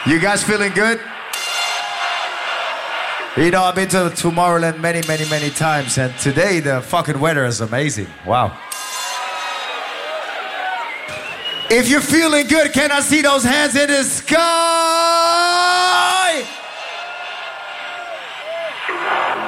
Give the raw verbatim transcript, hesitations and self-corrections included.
You guys feeling good? You know, I've been to Tomorrowland many, many, many times, and today the fucking weather is amazing. Wow. If you're feeling good, can I see those hands in the sky?